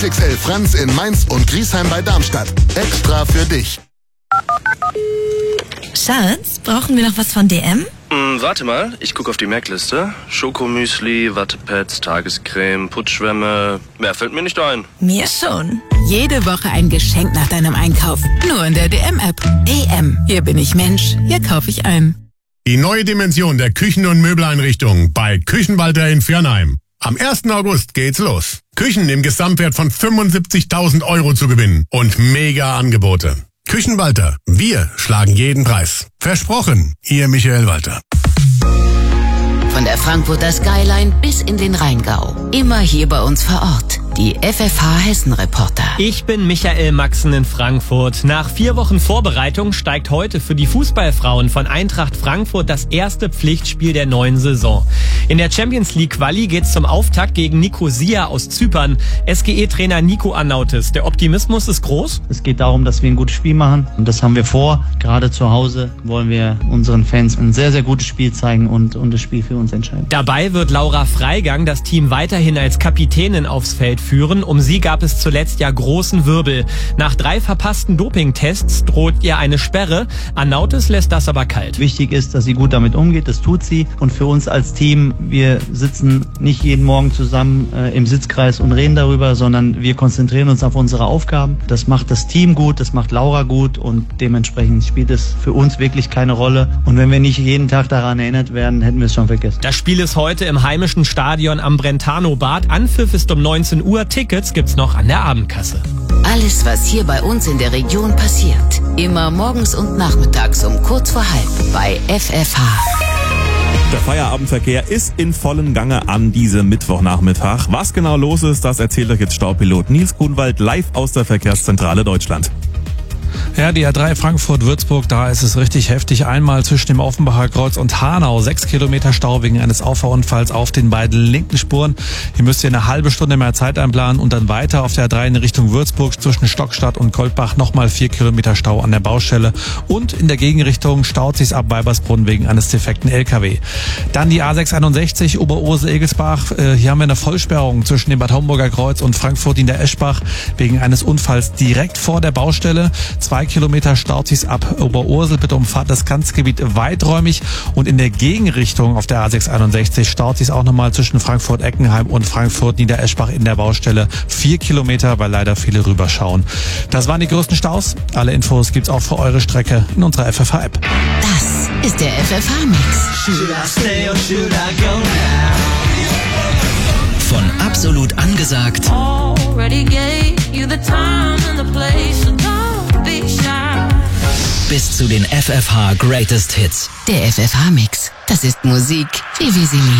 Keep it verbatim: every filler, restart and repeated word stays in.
X L Franz in Mainz und Griesheim bei Darmstadt. Extra für dich. Schatz, brauchen wir noch was von D M? Hm, warte mal, ich gucke auf die Merkliste. Schokomüsli, Wattepads, Tagescreme, Putzschwämme. Mehr fällt mir nicht ein. Mir schon. Jede Woche ein Geschenk nach deinem Einkauf. Nur in der D M-App. D M. Hier bin ich Mensch. Hier kaufe ich ein. Die neue Dimension der Küchen- und Möbeleinrichtung bei Küchenwalter in Viernheim. Am ersten August geht's los. Küchen im Gesamtwert von fünfundsiebzigtausend Euro zu gewinnen und mega Angebote. Küchenwalter, wir schlagen jeden Preis. Versprochen, Ihr Michael Walter. Von der Frankfurter Skyline bis in den Rheingau. Immer hier bei uns vor Ort. Die F F H Hessen-Reporter. Ich bin Michael Maxen in Frankfurt. Nach vier Wochen Vorbereitung steigt heute für die Fußballfrauen von Eintracht Frankfurt das erste Pflichtspiel der neuen Saison. In der Champions League Quali geht's zum Auftakt gegen Nikosia aus Zypern. S G E-Trainer Nico Arnautis. Der Optimismus ist groß? Es geht darum, dass wir ein gutes Spiel machen. Und das haben wir vor. Gerade zu Hause wollen wir unseren Fans ein sehr, sehr gutes Spiel zeigen und, und das Spiel für uns entscheiden. Dabei wird Laura Freigang das Team weiterhin als Kapitänin aufs Feld führen. Um sie gab es zuletzt ja großen Wirbel. Nach drei verpassten Dopingtests droht ihr eine Sperre. Arnautis lässt das aber kalt. Wichtig ist, dass sie gut damit umgeht. Das tut sie. Und für uns als Team, wir sitzen nicht jeden Morgen zusammen äh, im Sitzkreis und reden darüber, sondern wir konzentrieren uns auf unsere Aufgaben. Das macht das Team gut, das macht Laura gut und dementsprechend spielt es für uns wirklich keine Rolle. Und wenn wir nicht jeden Tag daran erinnert werden, hätten wir es schon vergessen. Das Spiel ist heute im heimischen Stadion am Brentano-Bad. Anpfiff ist um neunzehn Uhr. Tickets gibt's noch an der Abendkasse. Alles, was hier bei uns in der Region passiert. Immer morgens und nachmittags um kurz vor halb bei F F H. Der Feierabendverkehr ist in vollem Gange an diesem Mittwochnachmittag. Was genau los ist, das erzählt euch jetzt Staupilot Nils Grunwald live aus der Verkehrszentrale Deutschland. Ja, die A drei Frankfurt-Würzburg, da ist es richtig heftig. Einmal zwischen dem Offenbacher Kreuz und Hanau. Sechs Kilometer Stau wegen eines Auffahrunfalls auf den beiden linken Spuren. Hier müsst ihr eine halbe Stunde mehr Zeit einplanen und dann weiter auf der A drei in Richtung Würzburg zwischen Stockstadt und Goldbach nochmal vier Kilometer Stau an der Baustelle. Und in der Gegenrichtung staut sich's ab Weibersbrunn wegen eines defekten L K W. Dann die A sechs einundsechzig Oberursel-Egelsbach. Äh, hier haben wir eine Vollsperrung zwischen dem Bad Homburger Kreuz und Frankfurt in der Eschbach wegen eines Unfalls direkt vor der Baustelle. Zwei Kilometer staut sich's ab Oberursel. Bitte umfahrt das ganze Gebiet weiträumig. Und in der Gegenrichtung auf der A sechs einundsechzig staut sich's auch nochmal zwischen Frankfurt-Eckenheim und Frankfurt-Niedereschbach in der Baustelle. Vier Kilometer, weil leider viele rüberschauen. Das waren die größten Staus. Alle Infos gibt's auch für eure Strecke in unserer F F H-App. Das ist der F F H-Mix. Von Absolut angesagt bis zu den F F H Greatest Hits. Der F F H-Mix. Das ist Musik, wie wir sie lieben.